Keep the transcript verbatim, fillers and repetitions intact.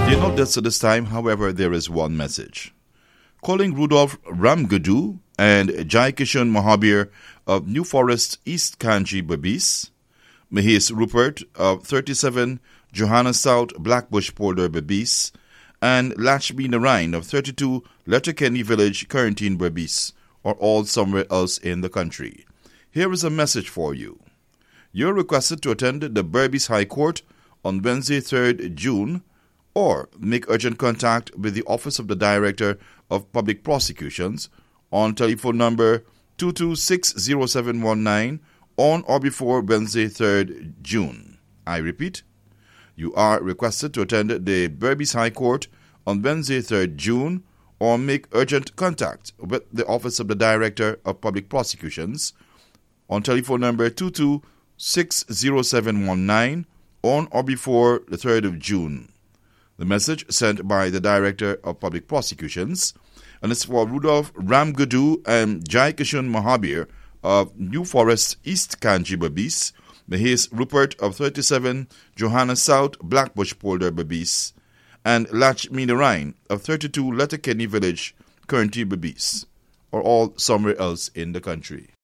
You're not just at this time, however, there is one message. Calling Rudolph Ramgadu and Jai Kishan Mahabir of New Forest, East Kanji, Babis, Mahis Rupert of thirty-seven Johanna South, Blackbush Polder, Babis, and Lachmi Narain of thirty-two Letterkenny Village, Currentine, Babis, are all somewhere else in the country. Here is a message for you. You're requested to attend the Berbice High Court on Wednesday, third June, or make urgent contact with the Office of the Director of Public Prosecutions on telephone number two two six zero seven one nine on or before Wednesday, third June. I repeat, you are requested to attend the Berbice High Court on Wednesday, third June, or make urgent contact with the Office of the Director of Public Prosecutions on telephone number two two six zero seven one nine on or before the third of June. The message sent by the Director of Public Prosecutions, and it's for Rudolph Ramgadu and Jai Kishan Mahabir of New Forest, East Kanji, Babis, Mahis Rupert of thirty-seven Johanna South, Blackbush Polder, Babis, and Lachmi Narain of thirty-two Letterkenny Village, Currentine, Babis, or all somewhere else in the country.